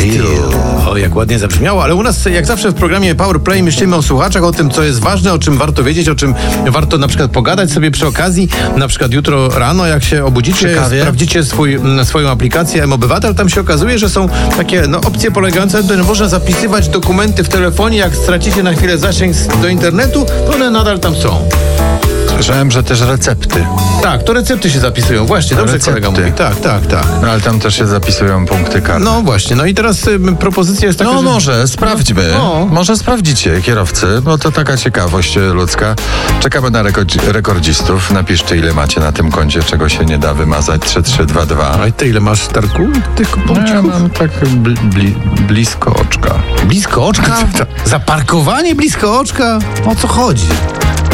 O, jak ładnie zabrzmiało, ale u nas jak zawsze w programie Powerplay myślimy o słuchaczach, o tym, co jest ważne, o czym warto wiedzieć, o czym warto na przykład pogadać sobie przy okazji. Na przykład jutro rano, jak się obudzicie, sprawdzicie swoją aplikację M-Obywatel, tam się okazuje, że są takie opcje polegające na tym, że można zapisywać dokumenty w telefonie, jak stracicie na chwilę zasięg do internetu, to one nadal tam są. Słyszałem, że też recepty. Tak, to recepty się zapisują, właśnie, dobrze kolega mówi. Tak. No ale tam też się zapisują punkty karne. No właśnie, no i teraz propozycja jest taka, No że... może, sprawdźmy. Może sprawdzicie, kierowcy, bo to taka ciekawość ludzka. Czekamy na rekordzistów. Napiszcie, ile macie na tym koncie, czego się nie da wymazać. 3322. A ty ile masz, Starku, tych punkcików? Ja mam tak blisko oczka. Blisko oczka? Zaparkowanie blisko oczka? O co chodzi?